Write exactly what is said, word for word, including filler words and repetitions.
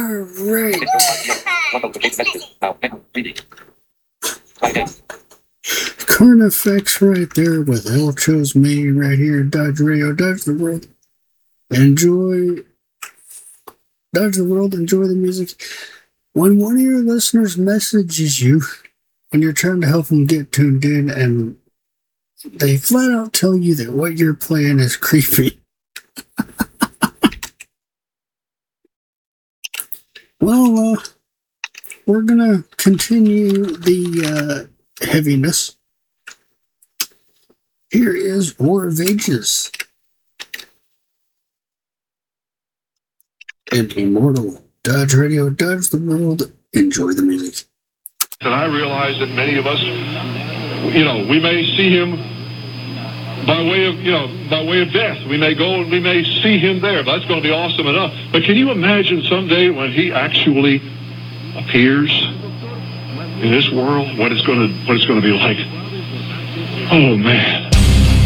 right. Current effects right there with El Chose Me right here. Dodge Radio, Dodge the World. Enjoy. Dodge the World, enjoy the music. When one of your listeners messages you, when you're trying to help them get tuned in, and they flat out tell you that what you're playing is creepy. Well, uh, we're going to continue the uh, heaviness. Here is War of Ages. And Immortal. Dodge Radio, Dodge the World. Enjoy the music. And I realize that many of us, you know, we may see him by way of, you know, by way of death. We may go and we may see him there. That's going to be awesome enough. But can you imagine someday when he actually appears in this world, what it's going to, what it's going to be like? Oh, man.